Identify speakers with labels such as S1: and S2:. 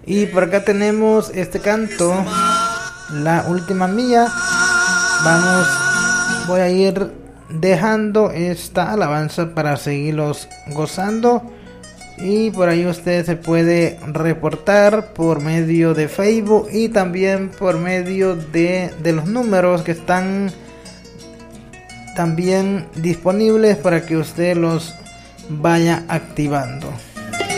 S1: Y por acá tenemos este canto, La Última Mía. Voy a ir dejando esta alabanza para seguirlos gozando. Y por ahí usted se puede reportar por medio de Facebook y también por medio de los números que están también disponibles para que usted los vaya activando.